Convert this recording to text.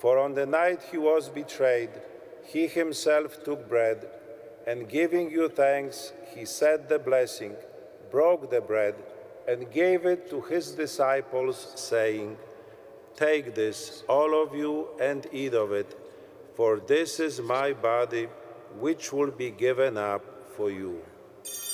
For on the night he was betrayed, he himself took bread, and giving you thanks, he said the blessing, broke the bread, and gave it to his disciples, saying, "Take this, all of you, and eat of it, for this is my body, which will be given up for you."